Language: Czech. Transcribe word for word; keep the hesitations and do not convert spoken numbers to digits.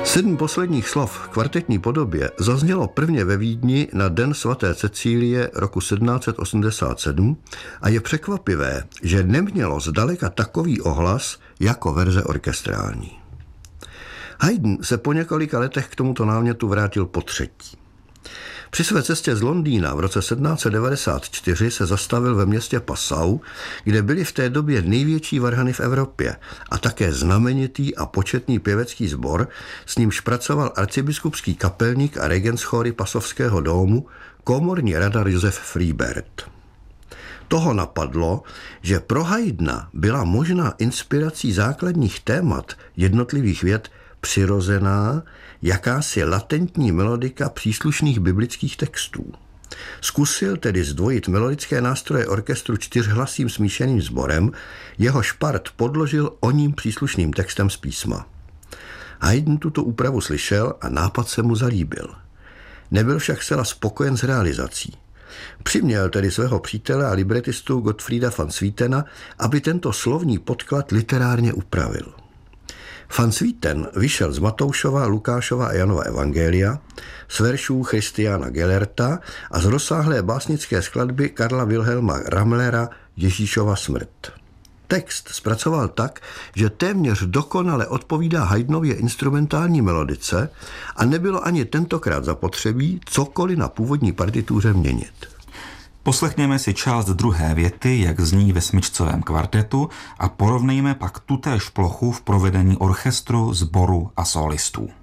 Sedm posledních slov v kvartetní podobě zaznělo prvně ve Vídni na Den svaté Cecílie roku sedmnáct set osmdesát sedm a je překvapivé, že nemělo zdaleka takový ohlas jako verze orchestrální. Haydn se po několika letech k tomuto námětu vrátil po třetí. Při své cestě z Londýna v roce sedmnáct set devadesát čtyři se zastavil ve městě Passau, kde byly v té době největší varhany v Evropě a také znamenitý a početný pěvecký sbor, s nímž pracoval arcibiskupský kapelník a regentschory Pasovského domu, komorní radar Josef Freibert. Toho napadlo, že pro Haydna byla možná inspirací základních témat jednotlivých vět přirozená, jakási latentní melodika příslušných biblických textů. Zkusil tedy zdvojit melodické nástroje orchestru čtyřhlasým smíšeným sborem, jehož part podložil oním příslušným textem z písma. Haydn tuto úpravu slyšel a nápad se mu zalíbil. Nebyl však zcela spokojen s realizací. Přiměl tedy svého přítele a libretistu Gottfrieda van Swietena, aby tento slovní podklad literárně upravil. Van Swieten vyšel z Matoušova, Lukášova a Janova evangelia, z veršů Christiana Gellerta a z rozsáhlé básnické skladby Karla Wilhelma Ramlera Ježíšova smrt. Text zpracoval tak, že téměř dokonale odpovídá Haydnově instrumentální melodice a nebylo ani tentokrát zapotřebí cokoliv na původní partituře měnit. Poslechněme si část druhé věty, jak zní ve smyčcovém kvartetu, a porovnejme pak tutéž plochu v provedení orchestru, sboru a solistů.